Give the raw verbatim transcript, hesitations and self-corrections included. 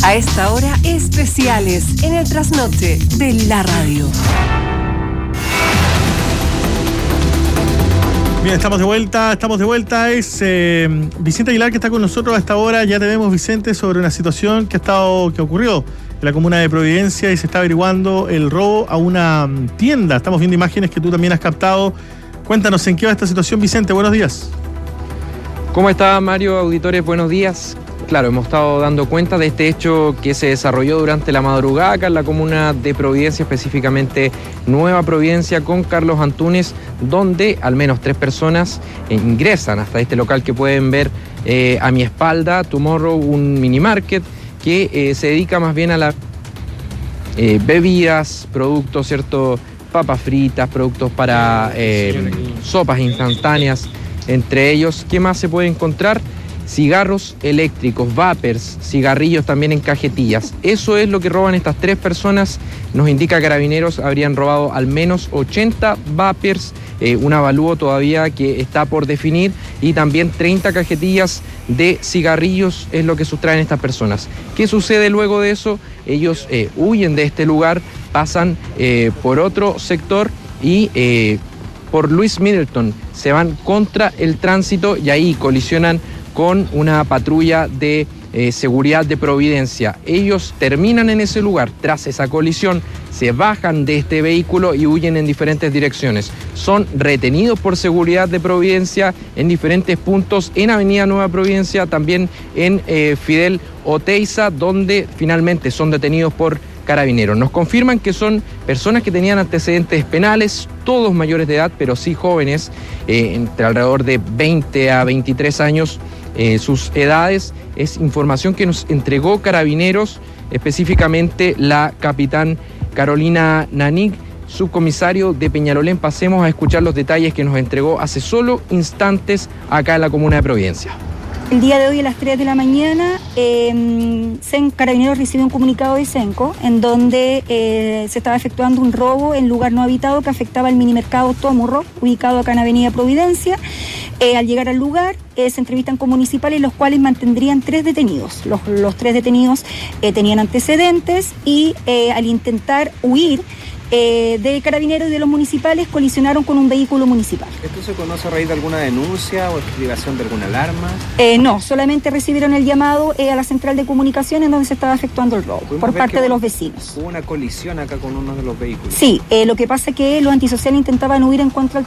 A esta hora, especiales en el trasnoche de la radio. Bien, estamos de vuelta, estamos de vuelta. Es eh, Vicente Aguilar que está con nosotros a esta hora. Ya te vemos, Vicente, sobre una situación que ha estado, que ocurrió en la comuna de Providencia y se está averiguando el robo a una tienda. Estamos viendo imágenes que tú también has captado. Cuéntanos en qué va esta situación, Vicente. Buenos días. ¿Cómo está, Mario? Auditores, buenos días. Claro, hemos estado dando cuenta de este hecho que se desarrolló durante la madrugada acá en la comuna de Providencia, específicamente Nueva Providencia, con Carlos Antunes, donde al menos tres personas eh, ingresan hasta este local que pueden ver eh, a mi espalda, Tomorrow, un mini market que eh, se dedica más bien a las eh, bebidas, productos, ¿cierto? Papas fritas, productos para eh, sopas instantáneas, entre ellos. ¿Qué más se puede encontrar? Cigarros eléctricos, vapers, cigarrillos también en cajetillas. Eso es lo que roban estas tres personas. Nos indica Carabineros habrían robado al menos ochenta vapers, eh, un avalúo todavía que está por definir, y también treinta cajetillas de cigarrillos es lo que sustraen estas personas. ¿Qué sucede luego de eso? Ellos eh, huyen de este lugar, pasan eh, por otro sector y eh, por Luis Middleton se van contra el tránsito y ahí colisionan con una patrulla de eh, seguridad de Providencia. Ellos terminan en ese lugar. Tras esa colisión, se bajan de este vehículo y huyen en diferentes direcciones. Son retenidos por seguridad de Providencia en diferentes puntos, en Avenida Nueva Providencia, también en eh, Fidel Oteiza, donde finalmente son detenidos por Carabineros. Nos confirman que son personas que tenían antecedentes penales, todos mayores de edad, pero sí jóvenes, eh, entre alrededor de veinte a veintitrés años. Eh, sus edades es información que nos entregó Carabineros, específicamente la capitán Carolina Nanig, subcomisario de Peñalolén. Pasemos a escuchar los detalles que nos entregó hace solo instantes acá en la comuna de Providencia. El día de hoy a las tres de la mañana, eh, Carabineros recibe un comunicado de Senco en donde eh, se estaba efectuando un robo en lugar no habitado que afectaba el minimercado Tomorrow, ubicado acá en Avenida Providencia. Eh, al llegar al lugar, eh, se entrevistan con municipales, los cuales mantendrían tres detenidos. Los, los tres detenidos eh, tenían antecedentes y eh, al intentar huir Eh, de Carabineros y de los municipales, colisionaron con un vehículo municipal. ¿Esto se conoce a raíz de alguna denuncia o activación de alguna alarma? Eh, no, solamente recibieron el llamado eh, a la central de comunicación en donde se estaba efectuando el robo por parte de los vecinos. Hubo una colisión acá con uno de los vehículos. Sí, eh, lo que pasa es que los antisociales intentaban huir en contra